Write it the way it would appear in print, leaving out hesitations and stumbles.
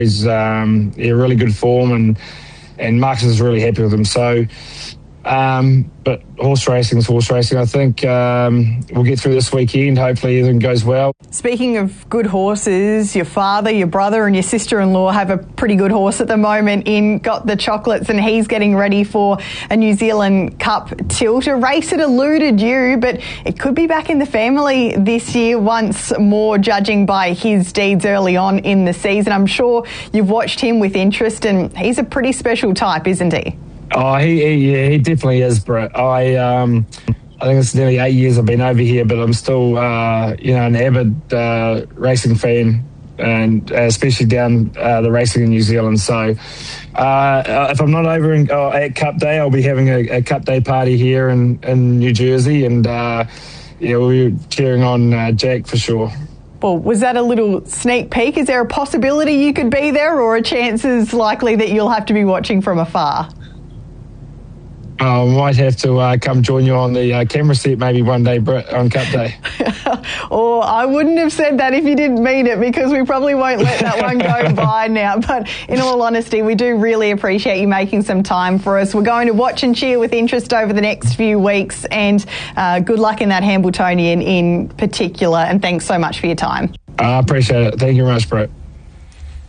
He's in really good form, and Marcus is really happy with him. So, but horse racing is horse racing. I think we'll get through this weekend. Hopefully everything goes well. Speaking of good horses, your father, your brother and your sister-in-law have a pretty good horse at the moment in Got the Chocolates, and he's getting ready for a New Zealand Cup tilt. A race that eluded you, but it could be back in the family this year once more, judging by his deeds early on in the season. I'm sure you've watched him with interest, and he's a pretty special type, isn't he? Oh, he definitely is, Brett. I think it's nearly 8 years I've been over here, but I'm still, an avid racing fan, and especially down the racing in New Zealand. So if I'm not over at Cup Day, I'll be having a Cup Day party here in New Jersey, and we're cheering on Jack for sure. Well, was that a little sneak peek? Is there a possibility you could be there, or are chances likely that you'll have to be watching from afar? I might have to come join you on the camera set maybe one day, Brett, on Cup Day. Or I wouldn't have said that if you didn't mean it, because we probably won't let that one go by now. But in all honesty, we do really appreciate you making some time for us. We're going to watch and cheer with interest over the next few weeks, and good luck in that Hambletonian in particular. And thanks so much for your time. I appreciate it. Thank you very much, Brett.